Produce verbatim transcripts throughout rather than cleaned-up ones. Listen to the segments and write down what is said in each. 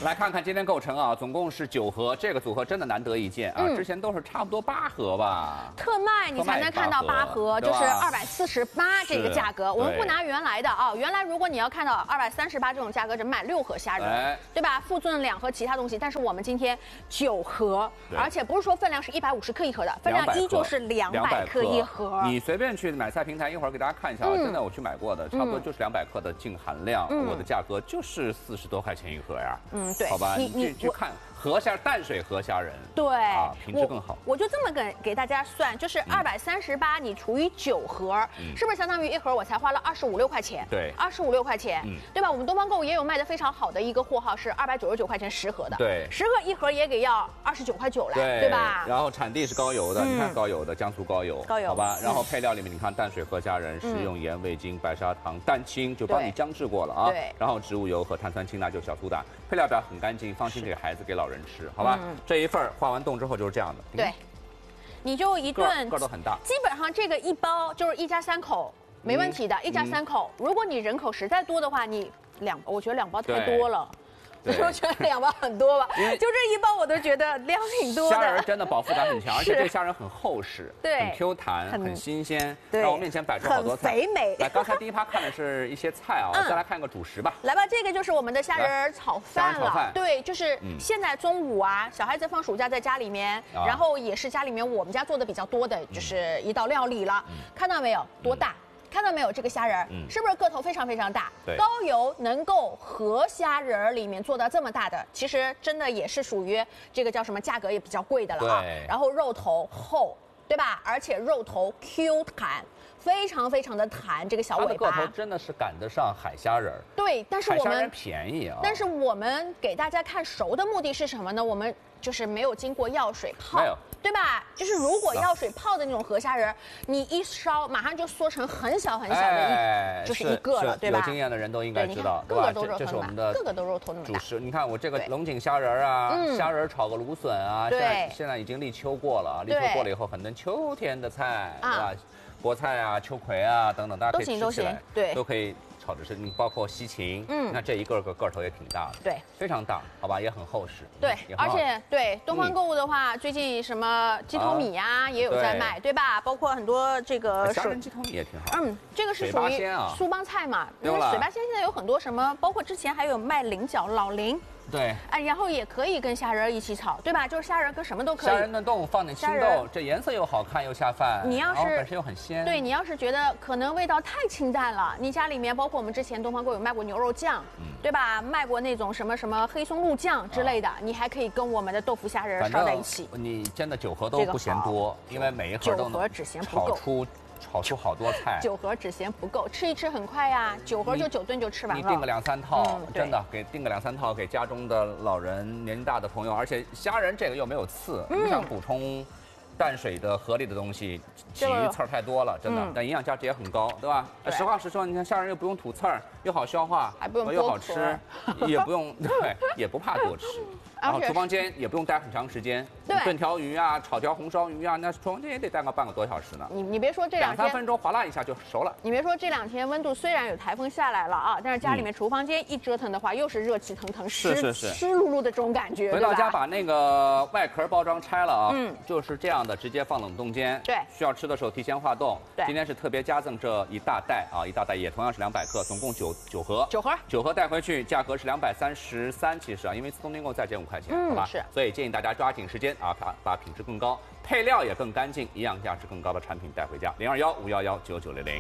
来看看今天构成啊，总共是九盒，这个组合真的难得一见啊， 嗯、 之前都是差不多八盒吧。 特卖你才能看到八盒，就是二百四十八这个价格。我们不拿原来的啊，原来如果你要看到二百三十八这种价格，只买六盒虾仁，哎、对吧？附赠两盒其他东西，但是我们今天九盒，而且不是说分量是一百五十克一盒的，分量依旧是两百克一盒。 你随便去买菜平台，一会儿给大家看一下啊，嗯、真的我去买过的，差不多就是两百克的净含量，嗯、我的价格就是四十多块钱一盒呀。 嗯，对， 好吧，你你去看。河虾淡水河虾仁， 对啊，品质更好。 我, 我就这么给给大家算，就是二百三十八，你除以九盒，嗯、是不是相当于一盒我才花了二十五六块钱？ 对， 二十五六块钱，嗯、对吧？我们东方购物也有卖的非常好的一个货号是二百九十九块钱十盒的， 对， 十盒一盒也给要二十九块九来， 对， 对吧？ 然后产地是高邮的，嗯、你看高邮的江苏高邮， 高邮， 好吧。然后配料里面你看淡水河虾仁，食用盐、味精、白砂糖、蛋清就帮你姜制过了啊， 对。 然后植物油和碳酸氢钠就小苏打，配料表很干净，放心给孩子给老人吃，好吧？这一份化完冻之后就是这样的， 对，你就一顿个都很大， 基本上这个一包就是一家三口没问题的，一家三口。如果你人口实在多的话，你两，我觉得两包太多了。我觉得两包很多吧，就这一包我都觉得量挺多的。 虾仁真的饱腹感很强，而且这个虾仁很厚实， 对， 很 Q 弹，很新鲜。 对， 在我面前摆出好多菜， 肥美。 来，刚才第一趴看的是一些菜啊，再来看个主食吧。 来吧，这个就是我们的虾仁炒饭了。对，就是现在中午啊，小孩子放暑假在家里面，然后也是家里面我们家做的比较多的，就是一道料理了。看到没有，多大？看到没有，这个虾仁，嗯、是不是个头非常非常大？ 对， 高邮能够河虾仁里面做到这么大的，其实真的也是属于这个叫什么，价格也比较贵的了啊。然后肉头厚，对吧？而且肉头 Q 弹。非常非常的弹，这个小尾巴， 它的个头真的是赶得上海虾仁儿。 对，但是我们便宜啊。 但是我们给大家看熟的目的是什么呢？我们就是没有经过药水泡， 没有， 对吧？就是如果药水泡的那种河虾仁，你一烧马上就缩成很小很小的一， 哎、 就是一个了，对吧？ 有经验的人都应该知道， 对吧？个个都肉头这是我们的个个都肉头那么大。 主食，你看我这个龙井虾仁啊，嗯、虾仁炒个芦笋啊，现在现在已经立秋过了，立秋过了以后，很多秋天的菜，对吧？菠菜啊、秋葵啊等等，大家可以吃起来， 对， 都可以炒着吃。你包括西芹，嗯，那这一个个个头也挺大的， 对， 非常大，好吧，也很厚实， 对，而且对东方购物的话，嗯、最近什么鸡头米呀、啊、也有在卖，对吧？包括很多这个虾仁鸡头米也挺好， 嗯，这个是属于苏帮菜嘛，因为水八鲜现在有很多什么，包括之前还有卖菱角老菱。 对， 哎，然后也可以跟虾仁一起炒，对吧？就是虾仁跟什么都可以。 虾仁的冻放点青豆，这颜色又好看又下饭。 你要是本身又很鲜。 对，你要是觉得可能味道太清淡了，你家里面包括我们之前东方购有卖过牛肉酱，嗯、对吧？卖过那种什么什么黑松露酱之类的，啊、你还可以跟我们的豆腐虾仁烧在一起。 你真的九盒都不嫌多，因为每一盒都能炒出。炒出好多菜， 九盒只嫌不够，吃一吃很快呀，九盒就九顿就吃完了。 你订个两三套，嗯、真的给订个两三套给家中的老人、年纪大的朋友，而且虾仁这个又没有刺，嗯、你想补充淡水的河里的东西，其余刺儿太多了，真的，嗯、但营养价值也很高，对吧？对实话实说，你看虾仁又不用吐刺儿，又好消化， 还不用又好吃，也不用对，也不怕多吃。然后厨房间也不用待很长时间，炖条鱼啊，炒条红烧鱼啊，那厨房间也得待个半个多小时呢。 你你别说这两天两三分钟哗啦一下就熟了。 你别说这两天温度虽然有台风下来了啊，但是家里面厨房间一折腾的话，又是热气腾腾、湿是是湿漉漉的这种感觉。 回到家把那个外壳包装拆了啊，嗯，就是这样的，直接放冷冻间。 对， 需要吃的时候提前化冻。 对， 今天是特别加赠这一大袋啊，一大袋也同样是两百克，总共九九盒。 九盒， 九盒带回去，价格是两百三十三，其实啊，因为自动订购再减五块钱， 嗯、 好吧？ 是。 所以建议大家抓紧时间啊，把把品质更高、配料也更干净、营养价值更高的产品带回家。零二幺五幺幺九九零零。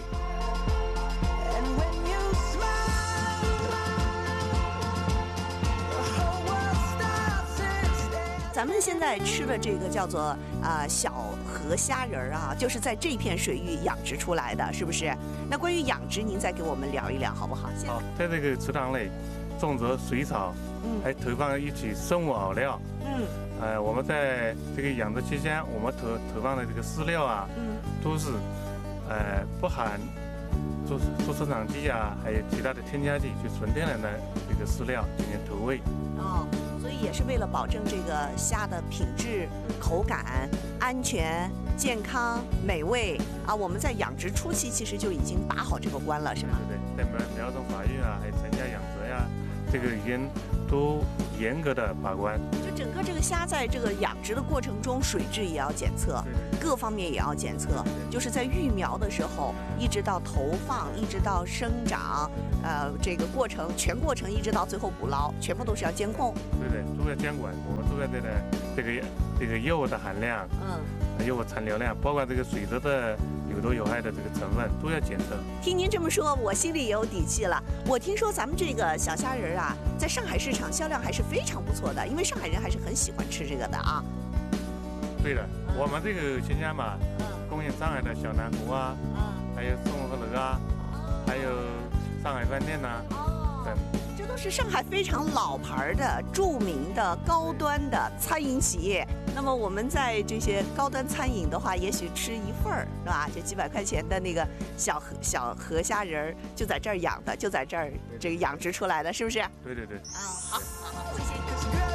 咱们现在吃的这个叫做啊、呃、小河虾仁啊，就是在这片水域养殖出来的，是不是？那关于养殖，您再给我们聊一聊好不好？ 好，在这个池塘内种植水草。嗯，还投放一些生物饵料。嗯，呃，我们在这个养殖期间，我们投投放的这个饲料啊，嗯，都是，呃，不含助助生长剂啊，还有其他的添加剂，就纯天然的这个饲料进行投喂。 哦，所以也是为了保证这个虾的品质、口感、安全、健康、美味啊。我们在养殖初期其实就已经把好这个关了，是吗？ 对对，在苗苗种发育啊，还有成家养殖呀。 这个已经都严格的把关。 就整个这个虾在这个养殖的过程中，水质也要检测，各方面也要检测。就是在育苗的时候，一直到投放，一直到生长，呃，这个过程全过程一直到最后捕捞，全部都是要监控。 对对，都要监管。我们都要这个这个这个药物的含量，嗯，药物残留量，包括这个水质的有毒有害的这个成分都要检测。 听您这么说，我心里也有底气了。我听说咱们这个小虾仁啊，在上海市场销量还是非常不错的，因为上海人还是很喜欢吃这个的啊。 对的，我们这个新鲜嘛，供应上海的小南湖啊，还有松河楼啊，还有上海饭店呐、啊，等。 这都是上海非常老牌的、著名的、高端的餐饮企业。那么我们在这些高端餐饮的话，也许吃一份儿是吧？就几百块钱的那个小河小河虾仁儿，就在这儿养的，就在这儿这个养殖出来的，是不是？ 对对对。 啊，好，好，谢谢。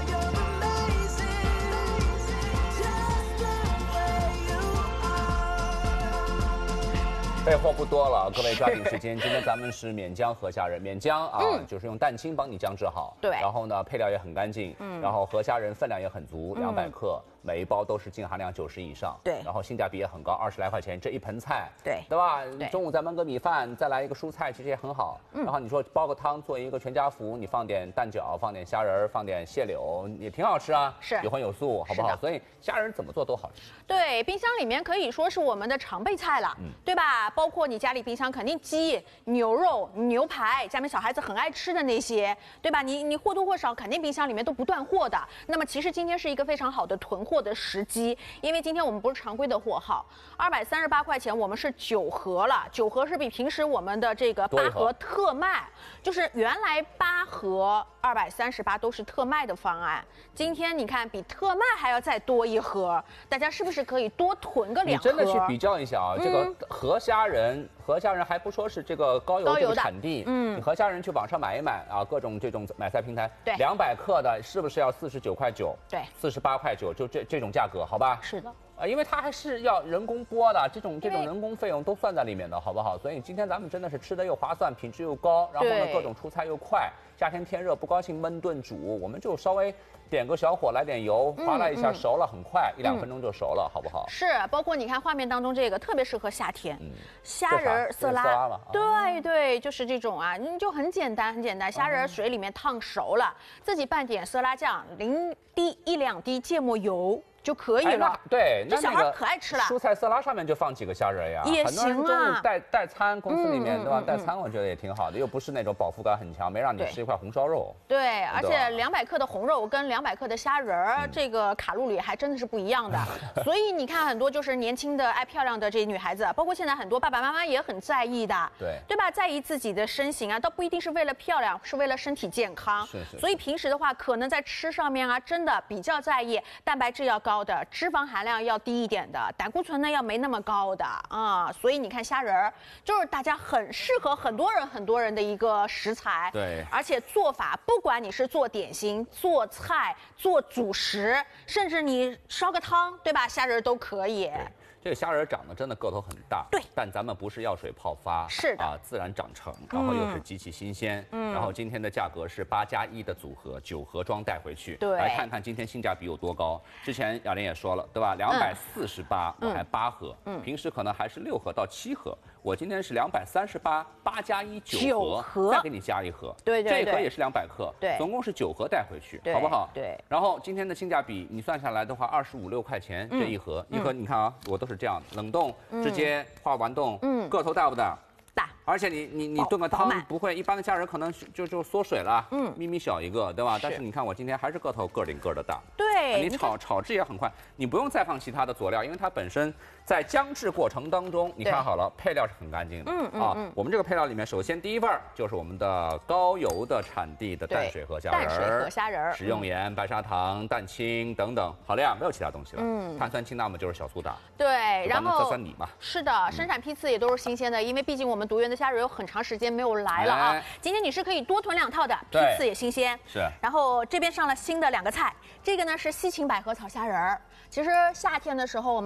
备货不多了，各位抓紧时间。今天咱们是免浆河虾仁，免浆啊，嗯、就是用蛋清帮你浆制好。 对。 然后呢，配料也很干净。嗯。然后河虾仁分量也很足，两百克，每一包都是净含量九十以上。 对。 然后性价比也很高，二十来块钱这一盆菜。 对。 对吧？ 对。 中午再焖个米饭，再来一个蔬菜，其实也很好。嗯。然后你说煲个汤，做一个全家福，你放点蛋饺，放点虾仁，放点蟹柳，也挺好吃啊。 是。 有荤有素，好不好？所以虾仁怎么做都好吃。 对，冰箱里面可以说是我们的常备菜了，嗯、对吧？包括你家里冰箱肯定鸡、牛肉、牛排，家里面小孩子很爱吃的那些，对吧？你你或多或少肯定冰箱里面都不断货的。那么其实今天是一个非常好的囤货的时机，因为今天我们不是常规的货号，二百三十八块钱，我们是九盒了，九盒是比平时我们的这个八盒特卖，就是原来八盒二百三十八都是特卖的方案，今天你看比特卖还要再多一盒，大家是不是可以多囤个两盒？ 你真的去比较一下啊，这个河虾仁。河虾仁还不说是这个高油这个产地，嗯，你河虾仁去网上买一买啊，各种这种买菜平台， 对， 两百克的是不是要四十九块九？ 对， 四十八块九，就这这种价格，好吧？ 是的， 啊，因为它还是要人工剥的，这种这种人工费用都算在里面的，好不好？所以今天咱们真的是吃的又划算，品质又高，然后呢各种出菜又快，夏天天热不高兴焖炖煮，我们就稍微点个小火，来点油，划拉一下，熟了很快，一两分钟就熟了，好不好？ 是，包括你看画面当中这个特别适合夏天，虾仁色拉，对对，就是这种啊，你就很简单很简单，虾仁水里面烫熟了，自己拌点色拉酱，淋滴一两滴芥末油。就可以了， 哎、对， 这小孩可爱吃了。 蔬菜色拉上面就放几个虾仁呀， 也很多人行啊。 中午带带餐，公司里面、嗯、对吧？带餐我觉得也挺好的，又不是那种饱腹感很强，没让你吃一块红烧肉。 对，而且两百克的红肉跟两百克的虾仁儿、嗯，这个卡路里还真的是不一样的。所以你看，很多就是年轻的爱漂亮的这女孩子，包括现在很多爸爸妈妈也很在意的， 对对吧？在意自己的身形啊，倒不一定是为了漂亮，是为了身体健康。 是是。 所以平时的话，可能在吃上面啊，真的比较在意蛋白质要高的，脂肪含量要低一点的，胆固醇呢要没那么高的啊、嗯，所以你看虾仁儿就是大家很适合很多人很多人的一个食材， 对， 而且做法不管你是做点心、做菜、做主食，甚至你烧个汤，对吧？虾仁儿都可以。 这个虾仁长得真的个头很大， 对， 但咱们不是药水泡发， 是的啊，自然长成，然后又是极其新鲜，嗯，然后今天的价格是八加一的组合，九盒装带回去， 对， 来看看今天性价比有多高。之前雅玲也说了，对吧？两百四十八，我还八盒，嗯，平时可能还是六盒到七盒，我今天是两百三十八，八加一九盒，再给你加一盒， 对对对， 这一盒也是两百克， 对， 总共是九盒带回去，好不好？ 对。 然后今天的性价比你算下来的话，二十五六块钱这一盒，一盒你看啊，我都是这样冷冻。直接化完冻，嗯，个头大不大？ 大， 而且你你你炖个汤不会，一般的虾仁可能就就缩水了，嗯，咪咪小一个，对吧？但是你看我今天还是个头个顶个的大， 对， 你炒炒制也很快，你不用再放其他的佐料，因为它本身在姜制过程当中，你看好了，配料是很干净的，嗯啊，我们这个配料里面，首先第一份就是我们的高油的产地的淡水河虾仁， 淡水河虾仁， 食用盐、白砂糖、蛋清等等，好了呀，没有其他东西了，嗯，碳酸氢钠嘛就是小苏打， 对，然后测算你嘛， 是的，生产批次也都是新鲜的，因为毕竟我们独园的虾仁有很长时间没有来了啊，今天你是可以多囤两套的，批次也新鲜， 是。 然后这边上了新的两个菜，这个呢是西芹百合炒虾仁儿，其实夏天的时候我们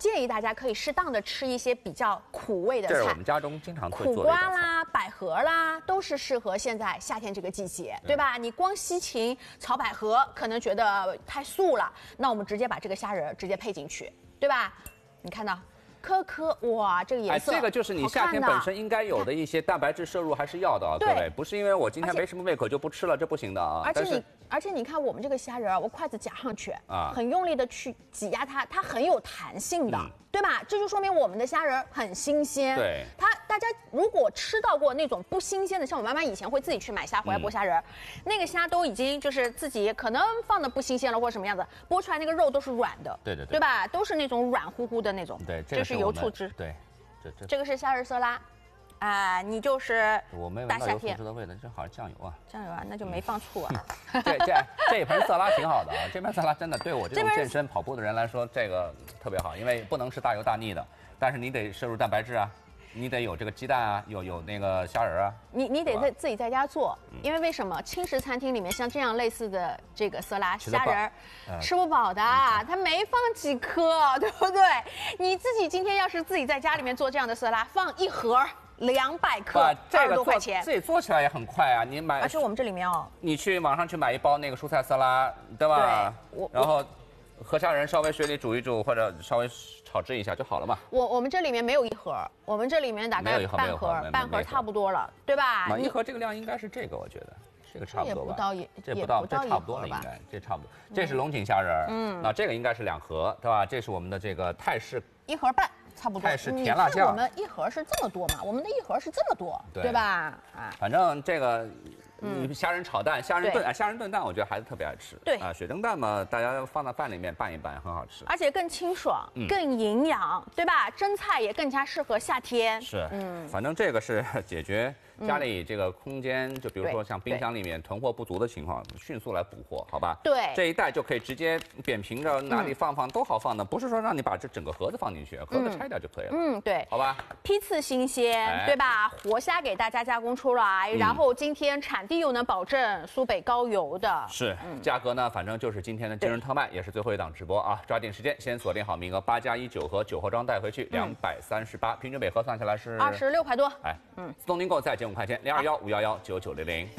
建议大家可以适当的吃一些比较苦味的菜。 这是我们家中经常会做的。 苦瓜啦、百合啦，都是适合现在夏天这个季节，对吧？你光西芹炒百合可能觉得太素了，那我们直接把这个虾仁直接配进去，对吧？你看到。颗颗哇，这个颜色， 哎，这个就是你夏天本身应该有的一些蛋白质摄入还是要的啊，各位，不是因为我今天没什么胃口就不吃了，这不行的啊。 而且你，而且你看我们这个虾仁，我筷子夹上去啊，很用力的去挤压它，它很有弹性的，嗯、对吧？这就说明我们的虾仁很新鲜。 对， 它大家如果吃到过那种不新鲜的，像我妈妈以前会自己去买虾回来剥虾仁，嗯、那个虾都已经就是自己可能放的不新鲜了或者什么样子，剥出来那个肉都是软的， 对对对， 对吧？都是那种软乎乎的那种。 对， 这是油醋汁。 对。这这这个是虾仁色拉，啊、呃，你就是我没闻到油醋汁的味道，这好像酱油啊。 酱油啊，那就没放醋啊。 这这这一盆色拉挺好的啊，这盆色拉真的对我这种健身跑步的人来说，这个特别好，因为不能是大油大腻的，但是你得摄入蛋白质啊。你得有这个鸡蛋啊，有有那个虾仁啊。 你你得在自己在家做，因为为什么轻食餐厅里面像这样类似的这个色拉虾仁，吃不饱的，它没放几颗，对不对？你自己今天要是自己在家里面做这样的色拉，放一盒两百克，二十多块钱， 自己做起来也很快啊。你买， 而且我们这里面哦， 你去网上去买一包那个蔬菜色拉，对吧？对，然后和虾仁稍微水里煮一煮，或者稍微。炒制一下就好了嘛。 我我们这里面没有一盒，我们这里面大概半盒，半盒差不多了，对吧？ 一盒这个量应该是这个，我觉得这个差不多吧。 也不到一， 这不到，这差不多了，应该这差不多。这是龙井虾仁，嗯，那这个应该是两盒，对吧？这是我们的这个泰式一盒半，差不多。 泰式甜辣酱， 我们一盒是这么多嘛？我们的一盒是这么多，对吧？ 啊，反正这个。嗯，虾仁炒蛋、虾仁炖，哎，虾仁炖蛋，我觉得孩子特别爱吃。 对啊，水蒸蛋嘛，大家放在饭里面拌一拌，很好吃， 而且更清爽、更营养，对吧？蒸菜也更加适合夏天。 是，嗯，反正这个是解决家里这个空间，就比如说像冰箱里面囤货不足的情况，迅速来补货，好吧？ 对， 这一袋就可以直接扁平着，哪里放放都好放的，不是说让你把这整个盒子放进去，盒子拆掉就可以了。 嗯，对， 好吧。 批次新鲜，对吧？活虾给大家加工出来，然后今天产地又能保证苏北高邮的， 是价格呢，反正就是今天的今日特卖，也是最后一档直播啊！抓紧时间，先锁定好名额，八加一九盒九盒装带回去，两百三十八，平均每盒算下来是二十六块多。 哎，嗯，自动订购再减五块钱，零二幺五幺幺九九零零。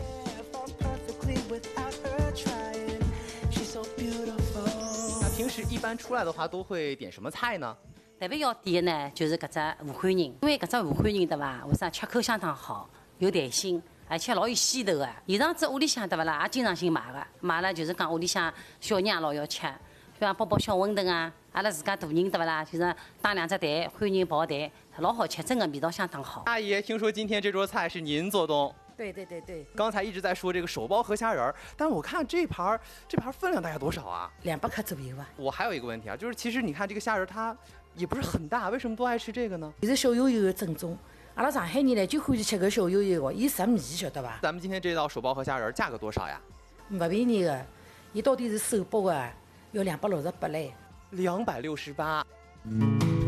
那平时一般出来的话，都会点什么菜呢？ 特别要点呢，就是搿只武汉人，因为搿只武汉人对伐？为啥吃口相当好，有弹性。而且老有鲜头个，现场子屋里向对勿啦，也经常性买个，买了就是讲屋里向小人也老要吃，比方包包小馄饨啊，阿拉自家大人对勿啦，就是打两只蛋，欢迎爆蛋，老好吃，真的味道相当好。 阿姨，听说今天这桌菜是您做东？ 对对对对。 刚才一直在说这个手包和虾仁儿，但我看这盘这盘分量大概多少啊？ 两百克左右吧。 我还有一个问题啊，就是其实你看这个虾仁它也不是很大，为什么都爱吃这个呢？ 这是小油油的正宗。阿拉上海人呢就欢喜吃个小油油的，伊什米晓得吧？ 咱们今天这道手包和虾仁价格多少呀？ 不便宜的，伊到底是手包的，要两百六十八嘞。 两百六十八。嗯